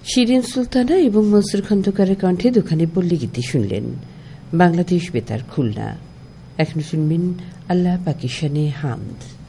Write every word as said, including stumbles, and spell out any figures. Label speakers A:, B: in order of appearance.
A: শিরিন সুলতানা এবং মনসুর খন্দকারের কণ্ঠে দুখানি পল্লী গীতি শুনলেন। বাংলাদেশ বেতার খুলনা। এখন শুনবেন আল্লাহ পাকিস্তানে হামদ।